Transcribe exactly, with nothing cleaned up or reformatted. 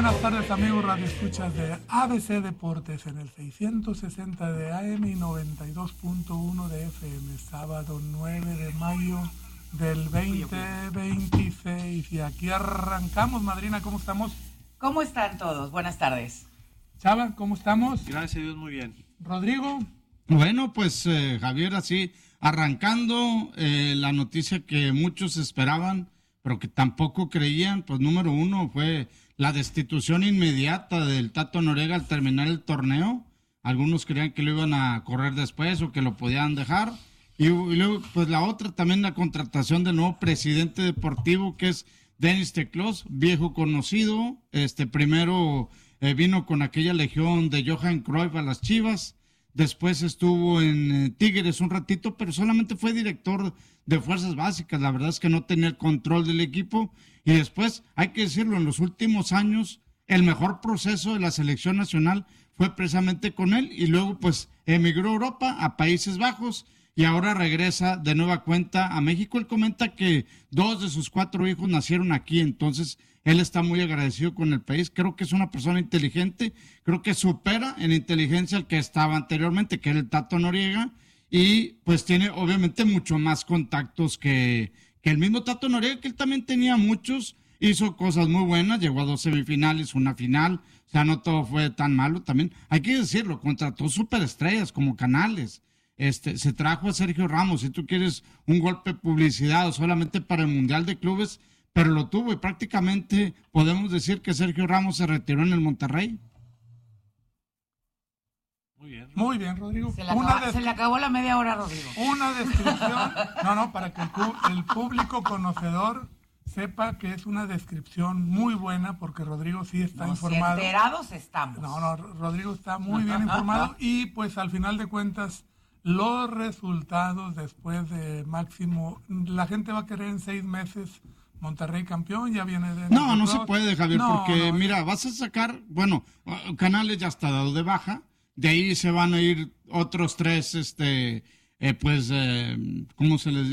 buenas tardes, amigos radioescuchas de A B C Deportes en el seiscientos sesenta de A M y noventa y dos punto uno de F M, sábado nueve de mayo del veinte veintiséis. Y aquí arrancamos. Madrina, ¿cómo estamos? ¿Cómo están todos? Buenas tardes. Chava, ¿cómo estamos? Gracias a Dios, muy bien. Rodrigo. Bueno, pues eh, Javier, así arrancando eh, la noticia que muchos esperaban, pero que tampoco creían, pues número uno fue la destitución inmediata del Tato Noriega al terminar el torneo. Algunos creían que lo iban a correr después o que lo podían dejar. Y, y luego, pues la otra también, la contratación del nuevo presidente deportivo, que es Denis Teclos, viejo conocido. Este primero eh, vino con aquella legión de Johan Cruyff a las Chivas. Después estuvo en eh, Tigres un ratito, pero solamente fue director de fuerzas básicas. La verdad es que no tenía el control del equipo. Y después, hay que decirlo, en los últimos años, el mejor proceso de la selección nacional fue precisamente con él. Y luego, pues, emigró a Europa, a Países Bajos, y ahora regresa de nueva cuenta a México. Él comenta que dos de sus cuatro hijos nacieron aquí, entonces él está muy agradecido con el país. Creo que es una persona inteligente, creo que supera en inteligencia al que estaba anteriormente, que era el Tato Noriega, y pues tiene obviamente mucho más contactos que, que el mismo Tato Noriega, que él también tenía muchos, hizo cosas muy buenas, llegó a dos semifinales, una final, o sea, no todo fue tan malo también. Hay que decirlo, contrató superestrellas como Canales. Este, se trajo a Sergio Ramos, si tú quieres un golpe de publicidad o solamente para el Mundial de Clubes, pero lo tuvo y prácticamente podemos decir que Sergio Ramos se retiró en el Monterrey. Muy bien. Muy bien, Rodrigo. Se le, Una acaba, des- se le acabó la media hora, Rodrigo. Una descripción, no, no, para que el, pu- el público conocedor sepa que es una descripción muy buena, porque Rodrigo sí está No, si informado. enterados estamos. No, no, Rodrigo está muy bien informado y pues al final de cuentas los resultados después de máximo, la gente va a querer en seis meses Monterrey campeón, ya viene de... No, no nosotros. se puede, Javier, No, porque no, mira, vas a sacar, bueno, Canales ya está dado de baja, de ahí se van a ir otros tres, este, eh, pues, eh, ¿cómo se les dice?